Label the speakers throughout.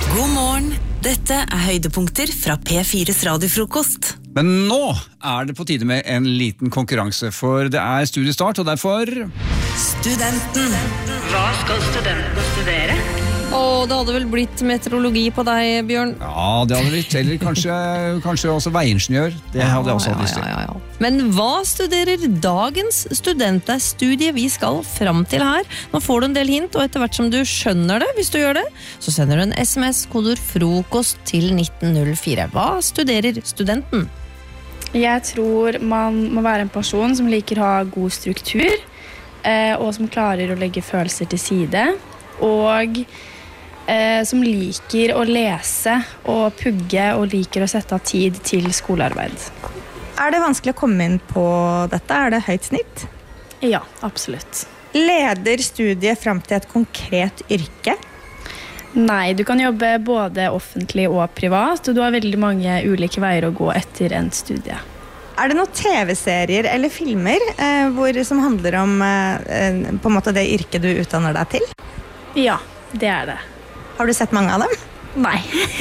Speaker 1: God morgen, dette høydepunkter fra P4's radiofrokost.
Speaker 2: Men nå det på tide med en liten konkurranse, for det studiestart, og derfor...
Speaker 1: Studenten. Hva skal studenten studere?
Speaker 3: Det hadde vel blitt meteorologi på deg, Bjørn?
Speaker 2: Ja, det hadde blitt, eller kanskje også veiingeniør. Det hadde jeg også lyst til.
Speaker 3: Ja. Men hva studerer dagens student? Det studiet vi skal fram til her. Nå får du en del hint, og etter hvert som du skjønner det, hvis du gjør det, så sender du en SMS-kodord frokost til 1904. Hva studerer studenten?
Speaker 4: Jeg tror man må være en person som liker å ha god struktur, og som klarer å legge følelser til side, og som liker å lese og pugge og liker å sette av tid til skolearbeid.
Speaker 5: Det vanskelig å komme inn på dette? Det høyt snitt?
Speaker 4: Ja, absolutt.
Speaker 5: Leder studiet frem til et konkret yrke?
Speaker 4: Nei, du kan jobbe både offentlig og privat, og du har veldig mange ulike veier å gå etter en studie.
Speaker 5: Det noen TV-serier eller filmer som handler om på en måte det yrket du utdanner deg til?
Speaker 4: Ja, det det.
Speaker 5: Har du sett mange av dem?
Speaker 4: Nei.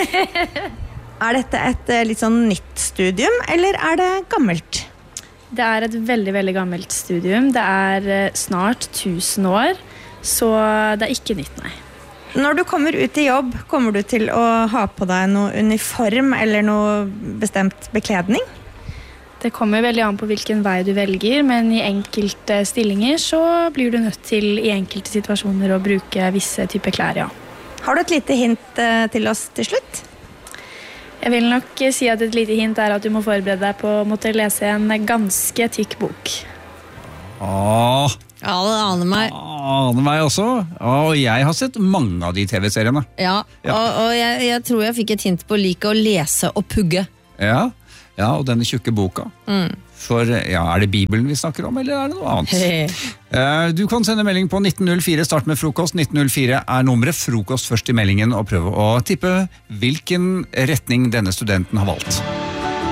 Speaker 5: Dette et litt sånn nytt studium, eller det gammelt?
Speaker 4: Det et veldig, veldig gammelt studium. Det snart 1000 år, så det ikke nytt, nei.
Speaker 5: Når du kommer ut i jobb, kommer du til å ha på deg noe uniform eller noe bestemt bekledning?
Speaker 4: Det kommer veldig an på hvilken vei du velger, men i enkelte stillinger så blir du nødt til i enkelte situasjoner å bruke visse typer klær, ja.
Speaker 5: Har du et lite hint til oss til slutt?
Speaker 4: Jeg vil nok si at et lite hint at du må forberede deg på å måtte lese en ganske tykk bok.
Speaker 3: Ja, det aner meg.
Speaker 2: Aner meg også. Og jeg har sett mange av de TV-seriene.
Speaker 3: Ja. Og jeg tror jeg fikk et hint på å like å lese og pugge.
Speaker 2: Ja, og denne tjukke boka. For det Bibelen vi snakker om, eller det noe annet? Du kan sende melding på 1904, start med frokost. 1904 nummeret, frokost først i meldingen, og prøve å tippe hvilken retning denne studenten har valgt.